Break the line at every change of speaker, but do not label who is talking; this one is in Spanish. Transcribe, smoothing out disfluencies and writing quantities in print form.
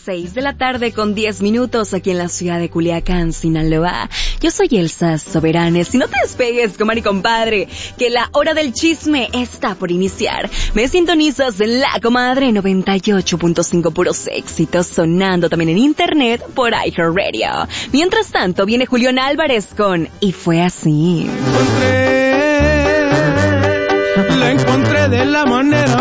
6 de la tarde con 10 minutos aquí en la ciudad de Culiacán, Sinaloa. Yo soy Elsa Soberanes y no te despegues, comadre y compadre, que la hora del chisme está por iniciar. Me sintonizas en La Comadre 98.5, puros éxitos, sonando también en internet por iHeartRadio. Mientras tanto, viene Julián Álvarez con Y Fue Así.
La encontré de la manera